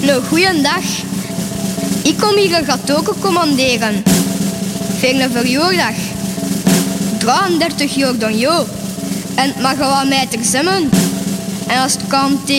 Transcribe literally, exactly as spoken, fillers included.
Hallo, goeiedag. Ik kom hier een gatoken commanderen. Voor een verjaardag. drieëndertig jaar dan jou. En het mag wel wat mij ter zimmen. En als het kan